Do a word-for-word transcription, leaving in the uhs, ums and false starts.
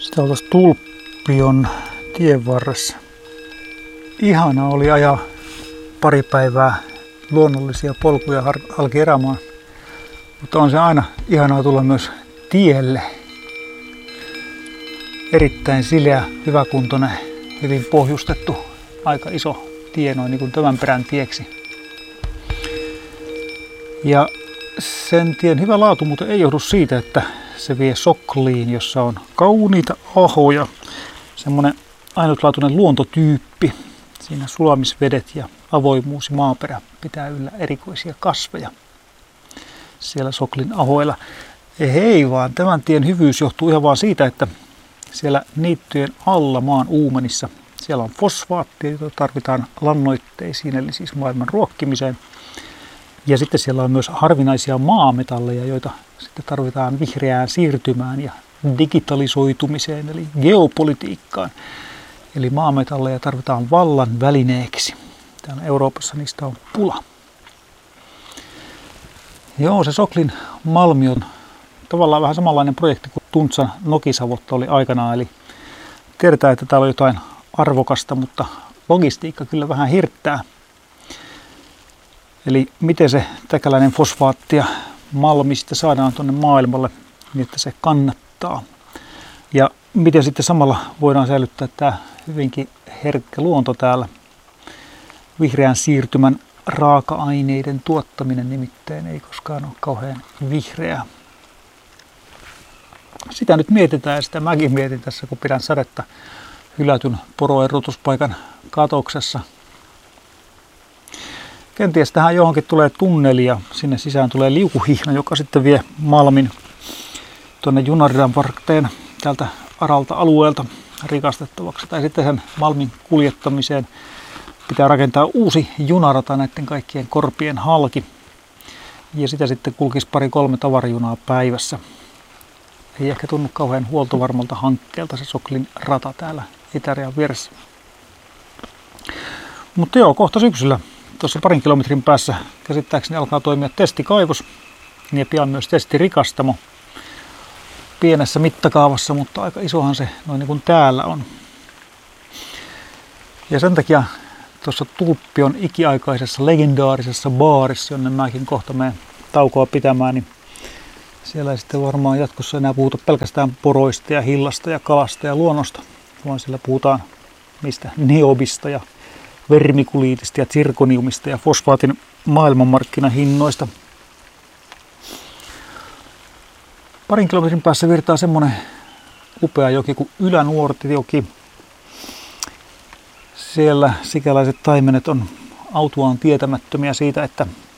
Sitä oltaisiin Tulppion tien varressa. Ihana oli ajaa pari päivää luonnollisia polkuja halki erämaan. Mutta on se aina ihanaa tulla myös tielle. Erittäin sileä, hyväkuntoinen, hyvin pohjustettu, aika iso tie noin niin kuin tämän perän tieksi. Ja sen tien hyvä laatu muuten ei johdu siitä, että se vie Sokliin, jossa on kauniita ahoja. Semmoinen ainutlaatuinen luontotyyppi. Siinä sulamisvedet ja avoimuus ja maaperä pitää yllä erikoisia kasveja siellä Soklin ahoilla. Ei vaan, tämän tien hyvyys johtuu ihan vaan siitä, että siellä niittyjen alla maan uumenissa siellä on fosfaattia, jota tarvitaan lannoitteisiin, eli siis maailman ruokkimiseen. Ja sitten siellä on myös harvinaisia maametalleja, joita sitten tarvitaan vihreään siirtymään ja digitalisoitumiseen, eli geopolitiikkaan. Eli maametalleja tarvitaan vallan välineeksi. Täällä Euroopassa niistä on pula. Joo, se Soklin malmi on tavallaan vähän samanlainen projekti kuin Tuntsan Nokisavotta oli aikanaan. Eli tiedetään, että täällä on jotain arvokasta, mutta logistiikka kyllä vähän hirttää. Eli miten se täkäläinen fosfaatti ja malmi sitten saadaan tuonne maailmalle niin, että se kannattaa. Ja miten sitten samalla voidaan säilyttää tämä hyvinkin herkkä luonto täällä. Vihreän siirtymän raaka-aineiden tuottaminen nimittäin ei koskaan ole kauhean vihreää. Sitä nyt mietitään ja sitä mäkin mietin tässä, kun pidän sadetta hylätyn poroerrotuspaikan katoksessa. Kenties tähän johonkin tulee tunneli ja sinne sisään tulee liukuhihna, joka sitten vie malmin tuonne junaridan varteen tältä aralta alueelta rikastettavaksi. Tai sitten sen malmin kuljettamiseen pitää rakentaa uusi junarata näiden kaikkien korpien halki. Ja sitä sitten kulkisi pari-kolme tavarajunaa päivässä. Ei ehkä tunnu kauhean huoltovarmalta hankkeelta se Soklin rata täällä itärajan vieressä. Mutta joo, kohta syksyllä tuossa parin kilometrin päässä käsittääkseni alkaa toimia testikaivos ja pian myös testirikastamo. Pienessä mittakaavassa, mutta aika isohan se noin niin kuin täällä on. Ja sen takia tuossa Tulppion ikiaikaisessa legendaarisessa baarissa, jonne mäkin kohta menen taukoa pitämään, niin siellä ei sitten varmaan jatkossa enää puhuta pelkästään poroista ja hillasta ja kalasta ja luonnosta, vaan siellä puhutaan mistä niobista ja vermikuliitista ja zirkoniumista ja fosfaatin maailmanmarkkinahinnoista. Parin kilometrin päässä virtaa semmoinen upea joki kuin Ylänuortijoki. Siellä sikäläiset taimenet on autuaan tietämättömiä siitä, että